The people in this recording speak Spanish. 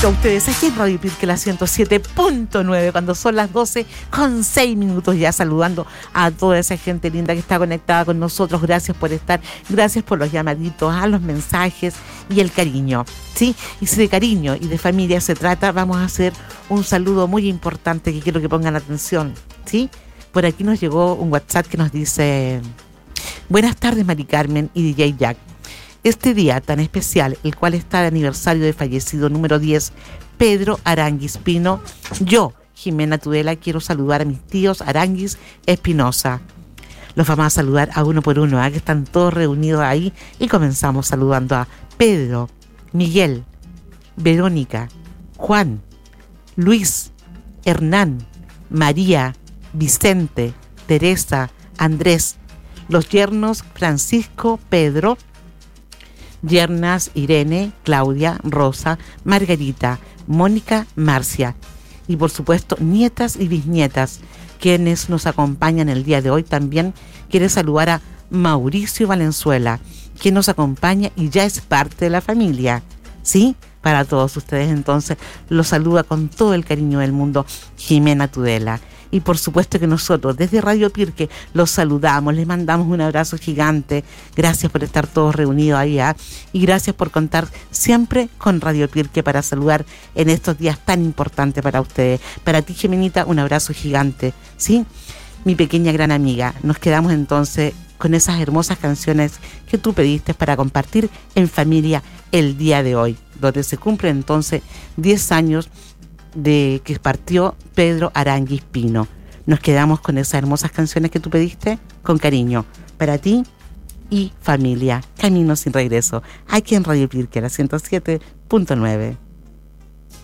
a ustedes aquí en Radio Pirque, la 107.9, cuando son las 12:06 ya, saludando a toda esa gente linda que está conectada con nosotros. Gracias por estar, gracias por los llamaditos, a los mensajes y el cariño, ¿sí? Y si de cariño y de familia se trata, vamos a hacer un saludo muy importante que quiero que pongan atención, ¿sí? Por aquí nos llegó un WhatsApp que nos dice: buenas tardes, Mari Carmen y DJ Jack. Este día tan especial, el cual está de aniversario de fallecido número 10, Pedro Aranguis Pino, yo, Jimena Tudela, quiero saludar a mis tíos Aranguis Espinosa. Los vamos a saludar a uno por uno, que están todos reunidos ahí, y comenzamos saludando a Pedro, Miguel, Verónica, Juan, Luis, Hernán, María, Vicente, Teresa, Andrés, los yernos Francisco, Pedro, yernas Irene, Claudia, Rosa, Margarita, Mónica, Marcia y por supuesto nietas y bisnietas quienes nos acompañan el día de hoy. También quiere saludar a Mauricio Valenzuela, quien nos acompaña y ya es parte de la familia, ¿sí? Para todos ustedes entonces los saluda con todo el cariño del mundo Jimena Tudela. Y por supuesto que nosotros desde Radio Pirque los saludamos, les mandamos un abrazo gigante. Gracias por estar todos reunidos ahí, y gracias por contar siempre con Radio Pirque para saludar en estos días tan importantes para ustedes. Para ti, Jimenita, un abrazo gigante, ¿sí? Mi pequeña gran amiga, nos quedamos entonces con esas hermosas canciones que tú pediste para compartir en familia el día de hoy, donde se cumplen entonces 10 años de que partió Pedro Aranguis Pino. Nos quedamos con esas hermosas canciones que tú pediste, con cariño, para ti y familia. Camino sin regreso, aquí en Radio Pirque, la 107.9.